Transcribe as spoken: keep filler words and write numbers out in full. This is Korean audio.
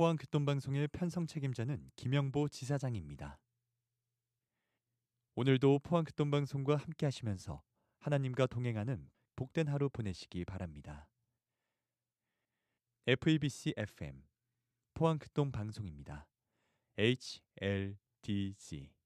포항교통방송의 편성 책임자는 김영보 지사장입니다. 오늘도 포항교통방송과 함께 하시면서 하나님과 동행하는 복된 하루 보내시기 바랍니다. 에프이비씨 에프엠 포항교통방송입니다. 에이치엘디지